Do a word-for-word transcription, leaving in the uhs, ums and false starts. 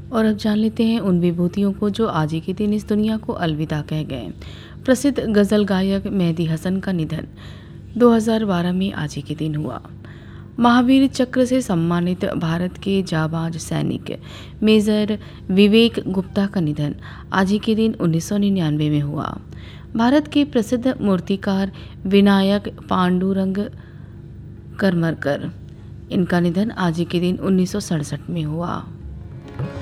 और अब जान लेते हैं उन विभूतियों को जो आज ही के दिन इस दुनिया को अलविदा कह गए। प्रसिद्ध गज़ल गायक मेहदी हसन का निधन दो हज़ार बारह में आज ही के दिन हुआ। महावीर चक्र से सम्मानित भारत के जाबाज सैनिक मेजर विवेक गुप्ता का निधन आज ही के दिन उन्नीस सौ निन्यानवे में हुआ। भारत के प्रसिद्ध मूर्तिकार विनायक पांडुरंग करमरकर, इनका निधन आज ही के दिन उन्नीस सौ सड़सठ में हुआ।